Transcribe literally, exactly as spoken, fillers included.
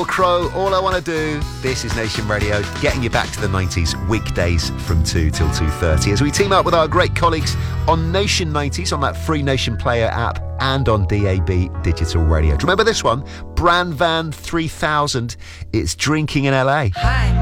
Sheryl Crow, All I Want to Do. This is Nation Radio, getting you back to the nineties, weekdays from two till two thirty, as we team up with our great colleagues on Nation nineties, on that free Nation Player app, and on D A B Digital Radio. Do you remember this one? Brand Van three thousand. It's Drinking in L A. Hi.